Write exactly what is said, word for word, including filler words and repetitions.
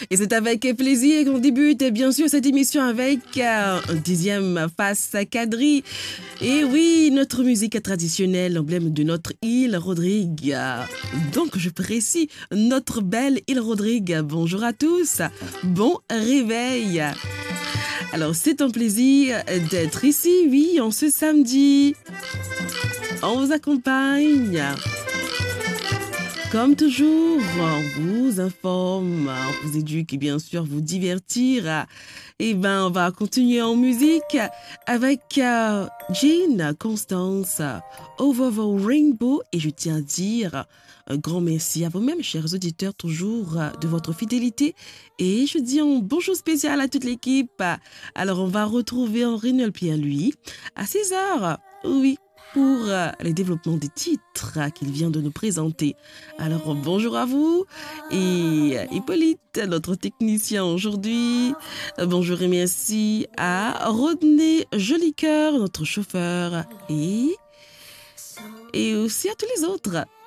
Et c'est avec plaisir qu'on débute bien sûr cette émission avec euh, un dixième face quadri. Et oui, notre musique traditionnelle, emblème de notre île Rodrigue. Donc je précise, notre belle île Rodrigue. Bonjour à tous, bon réveil. Alors c'est un plaisir d'être ici, oui, en ce samedi. On vous accompagne. Comme toujours, on vous informe, on vous éduque et bien sûr vous divertir. Et ben, on va continuer en musique avec euh, Jean Constance, Over the Rainbow. Et je tiens à dire un grand merci à vous-même, chers auditeurs, toujours de votre fidélité. Et je dis un bonjour spécial à toute l'équipe. Alors, on va retrouver Henri Nelpierre, lui, à seize heures. Oui, pour euh, le développement des titres euh, qu'il vient de nous présenter. Alors, bonjour à vous et euh, Hippolyte, notre technicien aujourd'hui. Euh, bonjour et merci à Rodney Jolicoeur, notre chauffeur, et, et aussi à tous les autres.